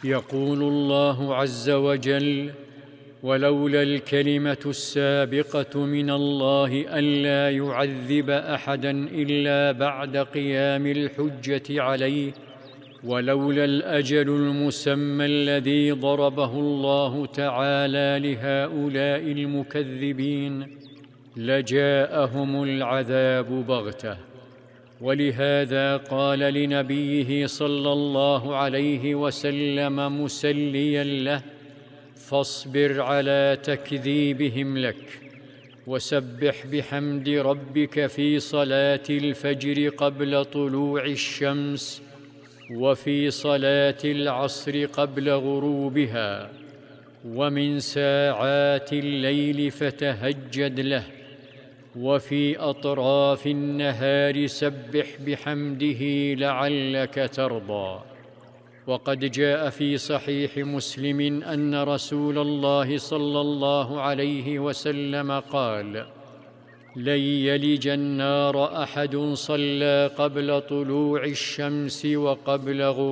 يقول الله عز وجل: ولولا الكلمة السابقة من الله ألا يعذب أحدا إلا بعد قيام الحجة عليه، ولولا الأجل المسمى الذي ضربه الله تعالى لهؤلاء المكذبين لجاءهم العذاب بغتة. ولهذا قال لنبيه صلى الله عليه وسلم مسليا له: فاصبر على تكذيبهم لك، وسبح بحمد ربك في صلاة الفجر قبل طلوع الشمس، وفي صلاة العصر قبل غروبها، ومن ساعات الليل فتهجد له، وفي أطراف النهار سبح بحمده لعلك ترضى. وقد جاء في صحيح مسلم أن رسول الله صلى الله عليه وسلم قال: لن يلج النار أحد صلى قبل طلوع الشمس وقبل غروبها